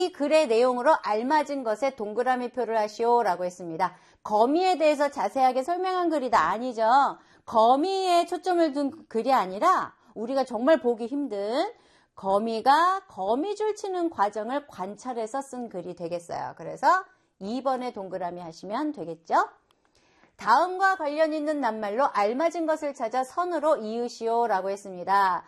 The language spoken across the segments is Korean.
이 글의 내용으로 알맞은 것에 동그라미 표를 하시오 라고 했습니다. 거미에 대해서 자세하게 설명한 글이다. 아니죠. 거미에 초점을 둔 글이 아니라 우리가 정말 보기 힘든 거미가 거미줄 치는 과정을 관찰해서 쓴 글이 되겠어요. 그래서 2번에 동그라미 하시면 되겠죠. 다음과 관련 있는 낱말로 알맞은 것을 찾아 선으로 이으시오 라고 했습니다.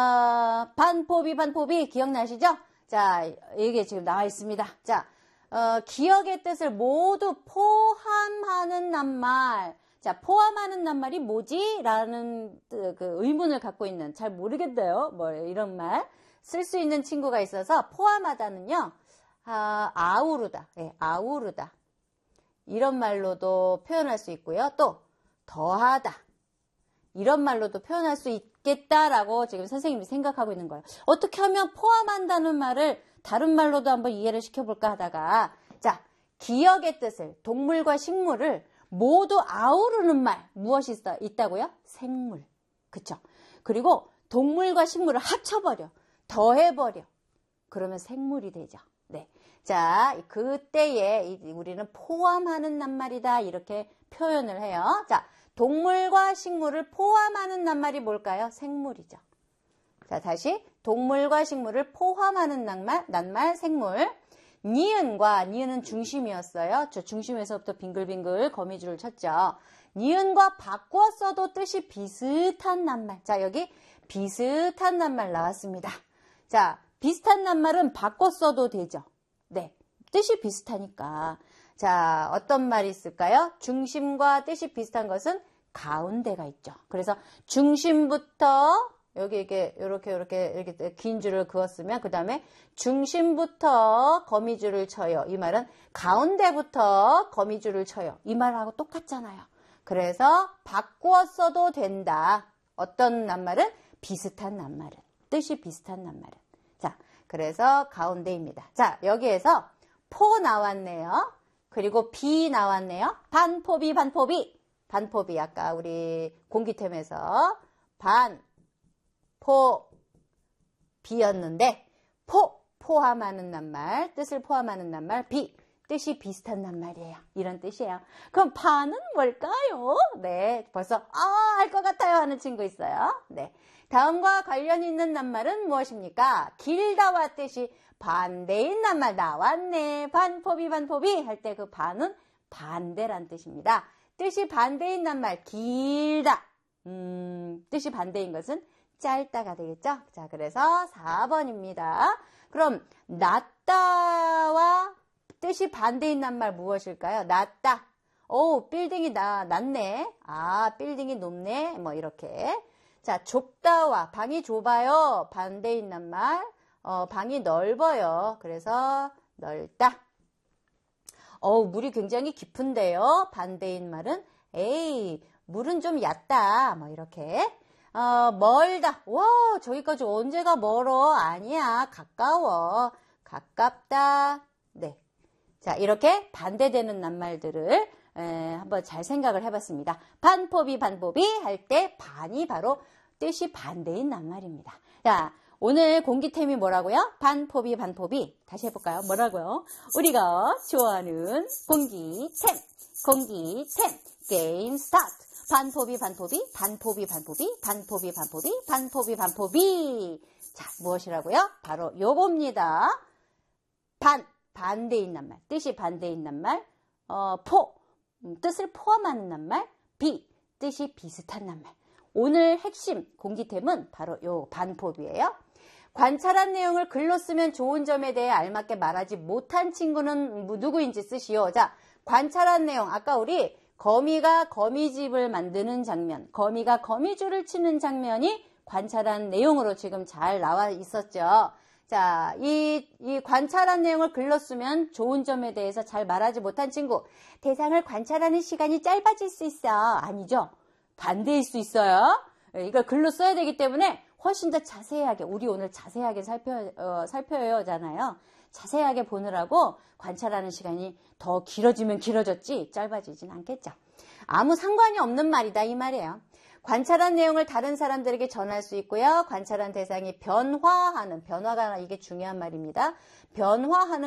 반포비 기억나시죠? 자, 이게 지금 나와 있습니다. 자, 기억의 뜻을 모두 포함하는 낱말. 자, 포함하는 낱말이 뭐지? 라는 그 의문을 갖고 있는, 잘 모르겠대요. 뭐, 이런 말. 쓸 수 있는 친구가 있어서 포함하다는요, 아우르다. 네, 아우르다. 이런 말로도 표현할 수 있고요. 또, 더하다. 이런 말로도 표현할 수 있겠다라고 지금 선생님이 생각하고 있는 거예요. 어떻게 하면 포함한다는 말을 다른 말로도 한번 이해를 시켜볼까 하다가, 자, 기억의 뜻을, 동물과 식물을 모두 아우르는 말, 무엇이 있다고요? 생물. 그쵸? 그리고 동물과 식물을 합쳐버려. 더해버려. 그러면 생물이 되죠. 네. 자, 그때에 우리는 포함하는 낱말이다. 이렇게 표현을 해요. 자, 동물과 식물을 포함하는 낱말이 뭘까요? 생물이죠. 자, 다시 동물과 식물을 포함하는 낱말 생물. 니은은 중심이었어요. 저 중심에서부터 빙글빙글 거미줄을 쳤죠. 니은과 바꿔 써도 뜻이 비슷한 낱말. 자, 여기 비슷한 낱말 나왔습니다. 자, 비슷한 낱말은 바꿔 써도 되죠. 네, 뜻이 비슷하니까. 자, 어떤 말이 있을까요? 중심과 뜻이 비슷한 것은 가운데가 있죠. 그래서 중심부터 여기 이렇게 긴 줄을 그었으면 그 다음에 중심부터 거미줄을 쳐요. 이 말은 가운데부터 거미줄을 쳐요. 이 말하고 똑같잖아요. 그래서 바꾸어 써도 된다. 어떤 낱말은? 비슷한 낱말은. 뜻이 비슷한 낱말은. 자, 그래서 가운데입니다. 자, 여기에서 포 나왔네요. 그리고 비 나왔네요. 반포비. 반포비 아까 우리 공기템에서 비였는데 포함하는 낱말, 뜻을 포함하는 낱말, 비, 뜻이 비슷한 낱말이에요. 이런 뜻이에요. 그럼 반은 뭘까요? 네, 벌써 알 것 같아요 하는 친구 있어요. 네, 다음과 관련 있는 낱말은 무엇입니까? 길다와 뜻이 반대인 낱말 나왔네. 반포비 할 때 그 반은 반대란 뜻입니다. 뜻이 반대인 낱말 길다. 뜻이 반대인 것은 짧다가 되겠죠? 자, 그래서 4번입니다. 그럼 낮다와 뜻이 반대인 낱말 무엇일까요? 낮다. 빌딩이 낮네. 빌딩이 높네. 뭐 이렇게. 자, 좁다와 방이 좁아요. 반대인 낱말. 방이 넓어요. 그래서 넓다. 물이 굉장히 깊은데요. 반대인 말은 물은 좀 얕다. 뭐 이렇게. 멀다. 와, 저기까지 언제가 멀어? 아니야. 가까워. 가깝다. 네. 자, 이렇게 반대되는 낱말들을 한번 잘 생각을 해봤습니다. 반포비 할 때 반이 바로 뜻이 반대인 낱말입니다. 자, 오늘 공기템이 뭐라고요? 반포비. 다시 해볼까요? 뭐라고요? 우리가 좋아하는 공기템. 게임 스타트. 반포비. 자, 무엇이라고요? 바로 요겁니다. 반대인 낱말. 뜻이 반대인 낱말. 뜻을 포함하는 낱말. 뜻이 비슷한 낱말. 오늘 핵심 공기템은 바로 요 반포비예요. 관찰한 내용을 글로 쓰면 좋은 점에 대해 알맞게 말하지 못한 친구는 누구인지 쓰시오. 자, 관찰한 내용. 아까 우리 거미가 거미집을 만드는 장면, 거미가 거미줄을 치는 장면이 관찰한 내용으로 지금 잘 나와 있었죠. 자, 이 관찰한 내용을 글로 쓰면 좋은 점에 대해서 잘 말하지 못한 친구. 대상을 관찰하는 시간이 짧아질 수 있어. 아니죠. 반대일 수 있어요. 이걸 글로 써야 되기 때문에 훨씬 더 자세하게, 우리 오늘 자세하게 살펴요잖아요. 자세하게 보느라고 관찰하는 시간이 더 길어지면 길어졌지 짧아지진 않겠죠. 아무 상관이 없는 말이다 이 말이에요. 관찰한 내용을 다른 사람들에게 전할 수 있고요. 관찰한 대상이 변화가 이게 중요한 말입니다. 변화하는